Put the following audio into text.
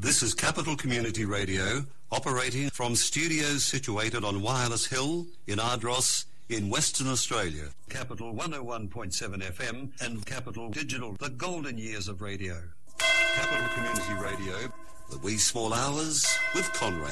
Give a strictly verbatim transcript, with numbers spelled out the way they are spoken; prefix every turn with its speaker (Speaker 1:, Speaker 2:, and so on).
Speaker 1: This is Capital Community Radio, operating from studios situated on Wireless Hill in Ardross in Western Australia. Capital one oh one point seven F M and Capital Digital, the golden years of radio. Capital Community Radio, the wee small hours with Conrad.